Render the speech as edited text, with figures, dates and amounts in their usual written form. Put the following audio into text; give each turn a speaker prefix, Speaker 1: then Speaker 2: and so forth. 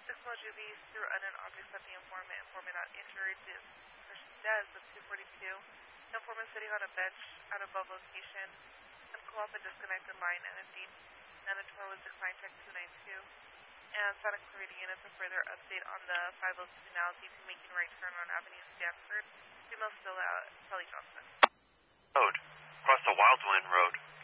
Speaker 1: 6 Jubies threw unknown objects at the informant. Informant not injured. The person dead with 242. Informant sitting on a bench at above location. And co-op a disconnected line and a deep Nanator was declined check 292. And Sonic Clarity units a further update on the 502 now. DP making right turn on Avenue Stanford. Female still out. Kelly Johnson.
Speaker 2: Road. Across the Wildland Road.